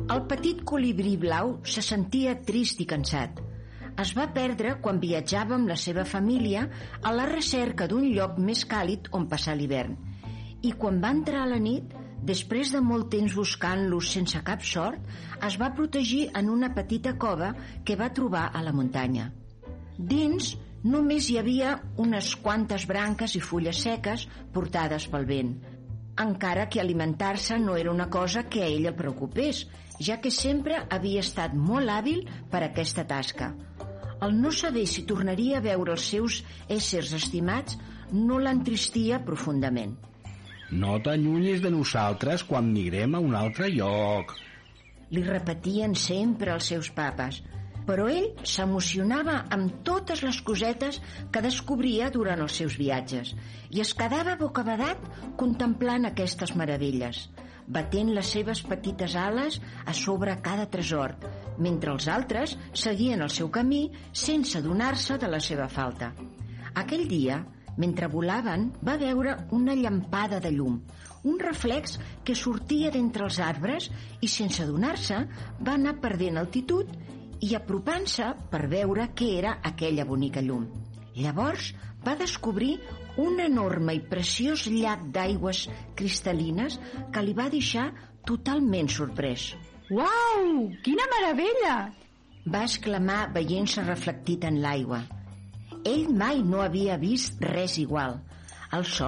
El petit colibrí blau se sentia trist i cansat. Es va perdre quan viatjava amb la seva família a la recerca d'un lloc més càlid on passar l'hivern. I quan va entrar a la nit, després de molt temps buscant-los sense cap sort, es va protegir en una petita cova que va trobar a la muntanya. Dins només hi havia unes quantes branques i fulles seques portades pel vent, encara que alimentar-se no era una cosa que a ell el preocupés, ja que sempre havia estat molt hàbil per a aquesta tasca. El no saber si tornaria a veure els seus éssers estimats no l'entristia profundament. No t'allunyis de nosaltres quan migrem a un altre lloc, li repetien sempre els seus papes, però ell s'emocionava amb totes les cosetes que descobria durant els seus viatges i es quedava bocabadat contemplant aquestes meravelles, batent les seves petites ales a sobre cada tresor, mentre els altres seguien el seu camí sense adonar-se de la seva falta. Aquell dia, mentre volaven, va veure una llampada de llum, un reflex que sortia d'entre els arbres i, sense adonar-se, va anar perdent altitud i apropant-se per veure què era aquella bonica llum. Llavors va descobrir un enorme i preciós llac d'aigües cristal·lines que li va deixar totalment sorprès. Uau! Quina meravella! Va exclamar veient-se reflectit en l'aigua. Ell mai no havia vist res igual. El sol